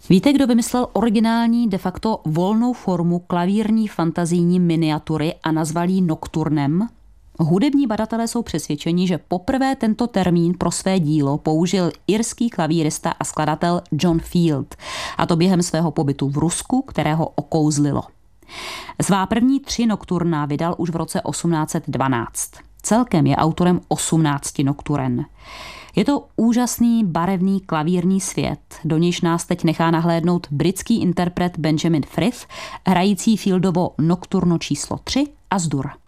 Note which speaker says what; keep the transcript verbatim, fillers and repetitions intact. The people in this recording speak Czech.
Speaker 1: Víte, kdo vymyslel originální, de facto volnou formu klavírní fantazijní miniatury a nazval ji nokturnem? Hudební badatelé jsou přesvědčeni, že poprvé tento termín pro své dílo použil irský klavírista a skladatel John Field, a to během svého pobytu v Rusku, kterého okouzlilo. Svá první tři nokturna vydal už v roce osmnáct set dvanáct. Celkem je autorem osmnácti nokturen. Je to úžasný barevný klavírní svět, do nějž nás teď nechá nahlédnout britský interpret Benjamin Frith, hrající Fieldovo nokturno číslo tři As-Dur.